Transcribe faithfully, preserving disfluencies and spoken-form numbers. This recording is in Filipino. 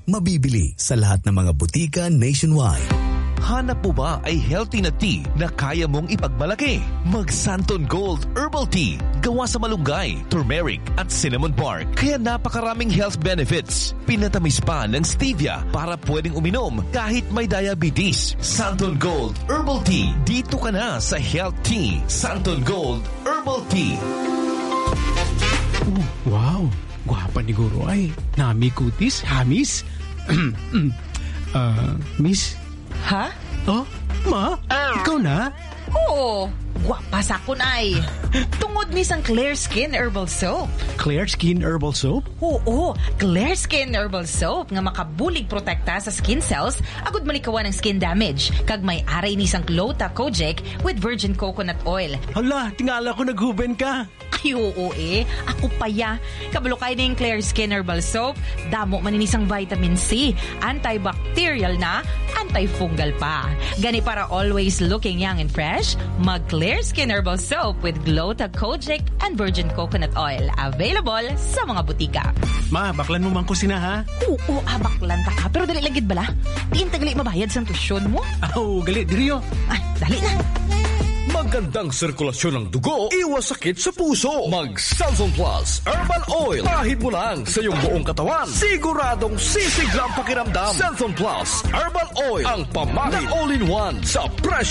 Mabibili sa lahat ng mga butika nationwide. Hanap mo ba ay healthy na tea na kaya mong ipagmalaki? Mag Santon Gold Herbal Tea. Gawa sa malunggay, turmeric at cinnamon bark. Kaya napakaraming health benefits. Pinatamis pa ng stevia para pwedeng uminom kahit may diabetes. Santon Gold Herbal Tea. Dito ka na sa Health Tea. Santon Gold Herbal Tea. Oh, wow! Gwapa ni Guro ay. Nami kutis, hamis. uh, miss? Ha? Oh, ma? Ikaw na? Oo. Gwapa sa kun ay. Tungod ni sang Clear Skin Herbal Soap. Clear Skin Herbal Soap? Oo, Clear Skin Herbal Soap nga makabulig protekta sa skin cells agud malikawan ng skin damage. Kag may aray ni sang Glota Kojic with virgin coconut oil. Hala, tingala ko naghuben ka. Ay, oo eh. Ako pa ya. Kabalo kayo na yung Clear Skin Herbal Soap. Damo maninisang vitamin C. Antibacterial na, antifungal pa. Gani para always looking young and fresh, mag Clear Skin Herbal Soap with Glota Kojic and virgin coconut oil. Available sa mga butika. Ma, baklan mo man ko sina ha? Oo, ah, baklan ta ka. Pero dali lagid bala. Diin tagali mabayad sa tusyon mo. Oh, gali, diriyo. Ay, dali na. Magandang sirkulasyon ng dugo, iwas sakit sa puso. Mag Santon Plus Herbal Oil. Pahid mo lang sa iyong buong katawan. Siguradong sisiglang pakiramdam. Santon Plus Herbal Oil. Ang pamahid na all-in-one sa presyo